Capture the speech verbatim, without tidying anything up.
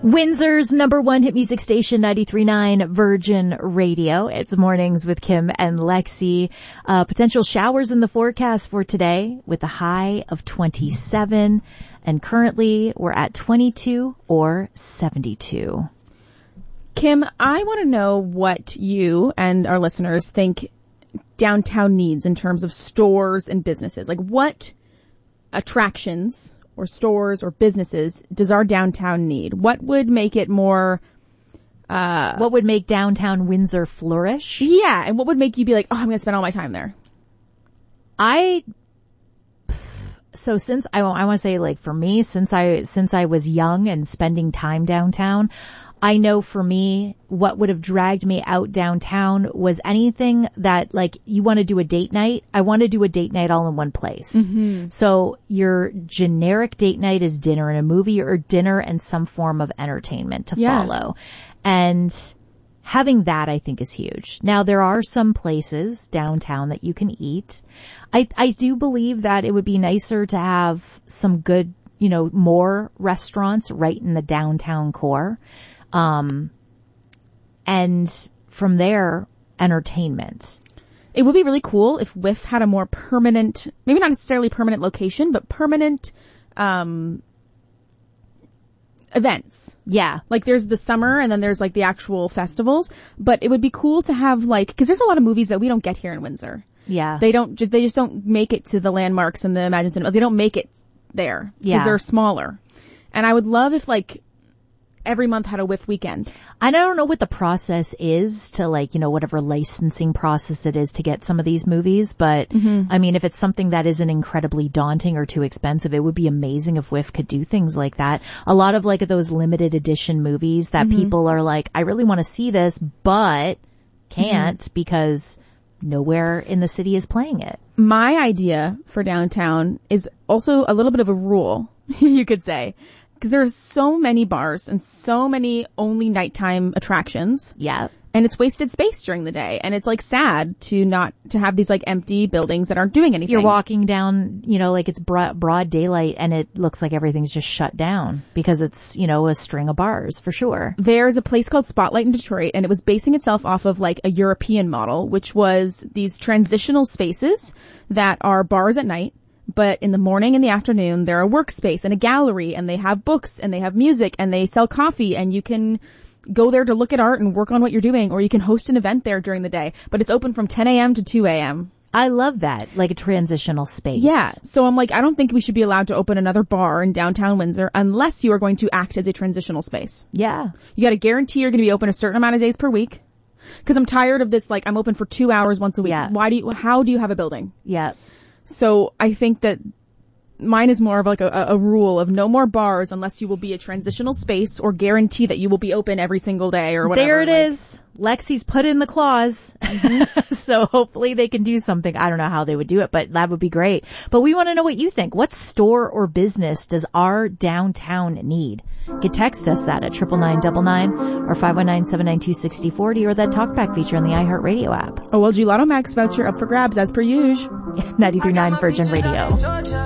Windsor's number one hit music station, ninety-three point nine Virgin Radio. It's Mornings with Kim and Lexi. Uh, potential showers in the forecast for today with a high of twenty-seven. And currently we're at twenty-two or seventy-two. Kim, I want to know what you and our listeners think downtown needs in terms of stores and businesses. Like, what attractions or stores or businesses does our downtown need? What would make it more, uh, what would make downtown Windsor flourish? Yeah. And what would make you be like, oh, I'm going to spend all my time there? I, so since I, I want to say, like, for me, since I, since I was young and spending time downtown, I know for me, what would have dragged me out downtown was anything that, like, you want to do a date night. I want to do a date night all in one place. Mm-hmm. So your generic date night is dinner and a movie, or dinner and some form of entertainment to yeah. follow. And having that, I think, is huge. Now, there are some places downtown that you can eat. I, I do believe that it would be nicer to have some good, you know, more restaurants right in the downtown core. Um, and from there, entertainment. It would be really cool if W I F had a more permanent, maybe not necessarily permanent location, but permanent, um, events. Yeah. Like, there's the summer and then there's like the actual festivals, but it would be cool to have, like, cause there's a lot of movies that we don't get here in Windsor. Yeah. They don't, they just don't make it to the landmarks and the Imagine Cinema. They don't make it there. Yeah. Cause they're smaller. And I would love if, like, every month had a W I F weekend. I don't know what the process is to, like, you know, whatever licensing process it is to get some of these movies, but mm-hmm. I mean, if it's something that isn't incredibly daunting or too expensive, it would be amazing if W I F could do things like that. A lot of, like, those limited edition movies that mm-hmm. people are like, I really want to see this, but can't mm-hmm. because nowhere in the city is playing it. My idea for downtown is also a little bit of a rule, you could say. Because there's so many bars and so many only nighttime attractions. Yeah. And it's wasted space during the day. And it's, like, sad to not, to have these, like, empty buildings that aren't doing anything. You're walking down, you know, like, it's broad, broad daylight and it looks like everything's just shut down because it's, you know, a string of bars for sure. There's a place called Spotlight in Detroit, and it was basing itself off of, like, a European model, which was these transitional spaces that are bars at night. But in the morning and the afternoon, they're a workspace and a gallery, and they have books and they have music and they sell coffee, and you can go there to look at art and work on what you're doing, or you can host an event there during the day. But it's open from ten a.m. to two a.m. I love that, like a transitional space. Yeah. So I'm like, I don't think we should be allowed to open another bar in downtown Windsor unless you are going to act as a transitional space. Yeah. You got to guarantee you're going to be open a certain amount of days per week. Because I'm tired of this, like, I'm open for two hours once a week. Yeah. Why do you, how do you have a building? Yeah. So I think that mine is more of like a, a rule of no more bars unless you will be a transitional space or guarantee that you will be open every single day or whatever. There it like, is. Lexi's put in the clause. Mm-hmm. So hopefully they can do something. I don't know how they would do it, but that would be great. But we want to know what you think. What store or business does our downtown need? You can text us that at triple nine double nine or five one nine, seven nine two, six zero four zero or that talkback feature on the iHeartRadio app. O L G Lotto Max voucher up for grabs as per usual. ninety-three point nine Virgin Radio.